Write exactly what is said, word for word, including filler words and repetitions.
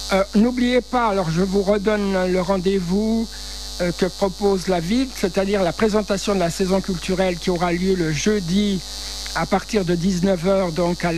Euh, N'oubliez pas, alors je vous redonne le rendez-vous euh, que propose la ville, c'est-à-dire la présentation de la saison culturelle qui aura lieu le jeudi à partir de dix-neuf heures, donc à